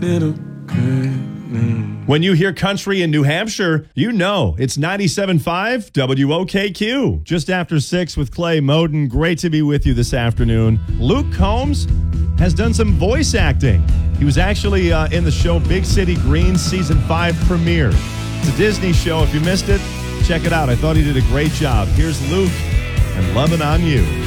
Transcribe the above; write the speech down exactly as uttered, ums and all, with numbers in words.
Little good. When you hear country in New Hampshire, you know it's ninety-seven point five W O K Q. Just after six with Clay Moden. Great to be with you this afternoon. Luke Combs has done some voice acting. He was actually uh, in the show Big City Greens Season five premiere. It's a Disney show. If you missed it, check it out. I thought he did a great job. Here's Luke and Lovin' on You.